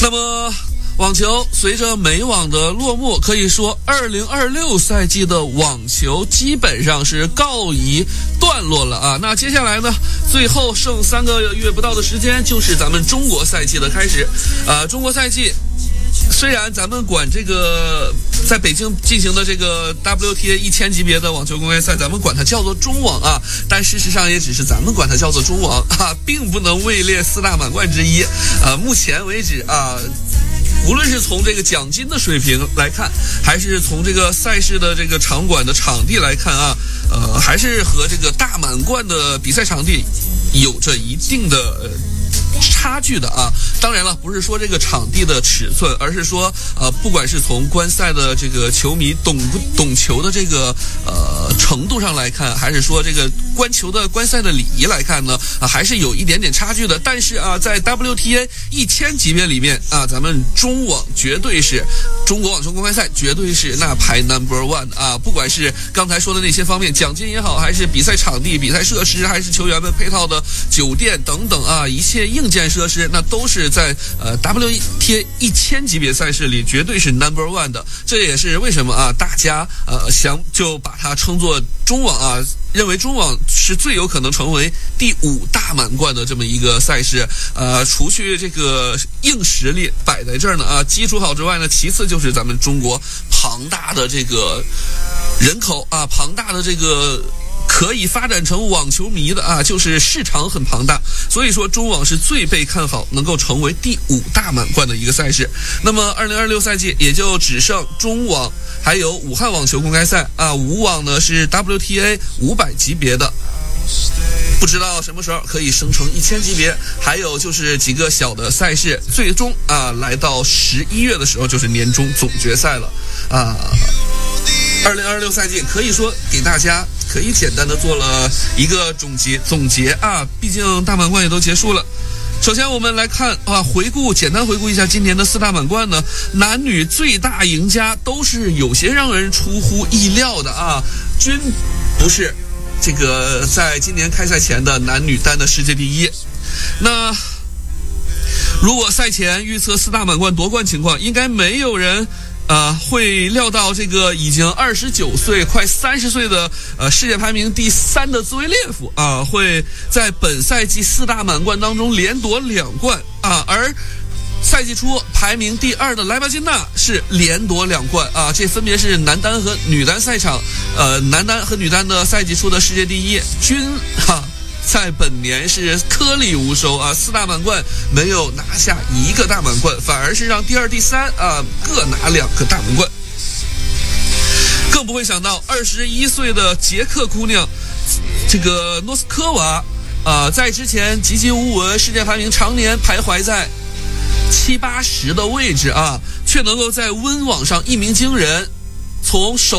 那么网球随着美网的落幕，可以说2026赛季的网球基本上是告一段落了啊。那接下来呢，最后剩3个月不到的时间，就是咱们中国赛季的开始。中国赛季虽然咱们管这个在北京进行的这个 WTA 1000级别的网球公开赛，咱们管它叫做中网啊，但事实上也只是咱们管它叫做中网啊，并不能位列4大满贯之一。目前为止啊，无论是从这个奖金的水平来看，还是从这个赛事的这个场馆的场地来看啊，还是和这个大满贯的比赛场地有着一定的差距的啊。当然了，不是说这个场地的尺寸，而是说不管是从观赛的这个球迷懂不懂球的这个程度上来看，还是说这个观球的观赛的礼仪来看呢，还是有一点点差距的。但是啊，在 WTA 1000级别里面啊，咱们中网绝对是中国网球公开赛，绝对是那排 No.1 啊！不管是刚才说的那些方面，奖金也好，还是比赛场地、比赛设施，还是球员们配套的酒店等等啊，一切硬件设施，那都是在WTA 1000级别赛事里绝对是 No.1 的。这也是为什么啊，大家想就把它称作中网啊，认为中网是最有可能成为第5大满贯的这么一个赛事。除去这个硬实力摆在这儿呢啊，基础好之外呢，其次就是咱们中国庞大的这个人口啊，庞大的这个可以发展成网球迷的啊，就是市场很庞大，所以说中网是最被看好能够成为第5大满贯的一个赛事。那么2026赛季也就只剩中网还有武汉网球公开赛啊，武网呢是 WTA 500级别的，不知道什么时候可以升成1000级别。还有就是几个小的赛事，最终啊来到11月的时候就是年终总决赛了啊。2026赛季可以说给大家可以简单的做了一个总结啊，毕竟大满贯也都结束了。首先我们来看啊，简单回顾一下今年的4大满贯呢，男女最大赢家都是有些让人出乎意料的啊，均不是这个在今年开赛前的男女单的世界第一。那如果赛前预测4大满贯夺冠情况，应该没有人会料到这个已经29岁快30岁的世界排名第3的兹维列夫啊，会在本赛季4大满贯当中连夺2冠啊，而赛季初排名第2的莱巴金纳是连夺2冠啊，这分别是男单和女单赛场，男单和女单的赛季初的世界第一，均在本年是颗粒无收啊，4大满贯没有拿下1个大满贯，反而是让第2、第3各拿2个大满贯。更不会想到21岁的捷克姑娘这个诺斯科娃在之前籍籍无闻，世界排名常年徘徊在70、80的位置啊，却能够在温网上一鸣惊人，从首